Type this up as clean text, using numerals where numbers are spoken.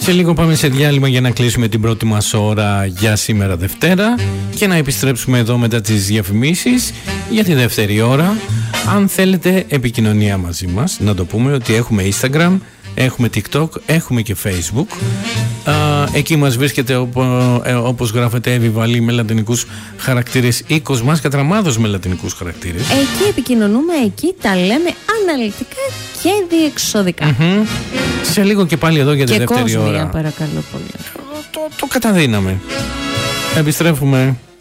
Σε λίγο πάμε σε διάλειμμα για να κλείσουμε την πρώτη μας ώρα για σήμερα Δευτέρα και να επιστρέψουμε εδώ μετά τις διαφημίσεις για τη δεύτερη ώρα. Αν θέλετε επικοινωνία μαζί μας, να το πούμε ότι έχουμε Instagram, έχουμε TikTok, έχουμε και Facebook. Εκεί μας βρίσκεται όπως γράφεται Εβιβαλή με λατινικούς χαρακτήρες ή Κοσμάς Κατραμάδος με λατινικούς χαρακτήρες. Εκεί επικοινωνούμε, εκεί τα λέμε αναλυτικά και διεξοδικά. Σε λίγο και πάλι εδώ για τη δεύτερη ώρα. Παρακαλώ πολύ. Το καταδύναμε. Επιστρέφουμε.